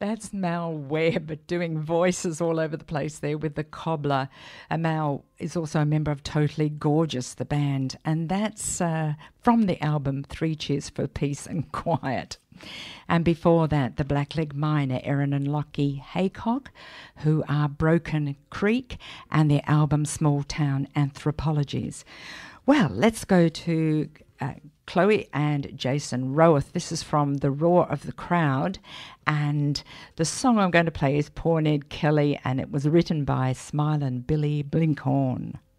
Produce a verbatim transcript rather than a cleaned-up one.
That's Mal Webb doing voices all over the place there with the Cobbler. And Mal is also a member of Totally Gorgeous, the band, and that's uh, from the album Three Cheers for Peace and Quiet. And before that, the Blackleg Miner, Erin and Lockie Haycock, who are Broken Creek, and their album Small Town Anthropologies. Well, let's go to uh, Chloe and Jason Roworth. This is from The Roar of the Crowd, and the song I'm going to play is Poor Ned Kelly, and it was written by Smilin' Billy Blinkhorn.